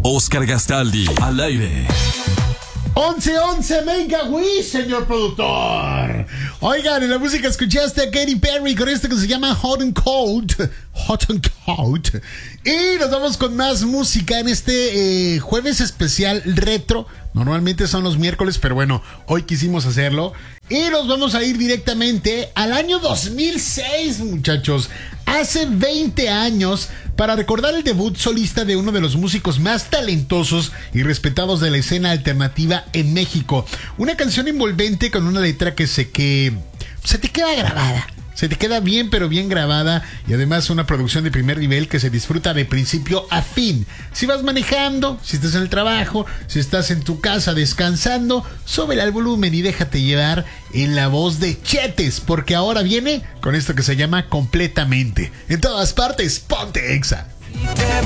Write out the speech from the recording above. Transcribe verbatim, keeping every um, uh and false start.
Oscar Gastaldi, al aire. once once, venga, güey, señor productor. Oigan, en la música escuchaste a Katy Perry con esto que se llama Hot and Cold. Hot and Cold. Y nos vamos con más música en este eh, jueves especial retro. Normalmente son los miércoles, pero bueno, hoy quisimos hacerlo. Y nos vamos a ir directamente al año dos mil seis, muchachos. Hace veinte años, para recordar el debut solista de uno de los músicos más talentosos y respetados de la escena alternativa en México. Una canción envolvente con una letra que se, que se te queda grabada. Se te queda bien, pero bien grabada. Y además una producción de primer nivel que se disfruta de principio a fin. Si vas manejando, si estás en el trabajo, si estás en tu casa descansando, súbele al volumen y déjate llevar en la voz de Chetes, porque ahora viene con esto que se llama Completamente. En todas partes, ponte Exa. Y te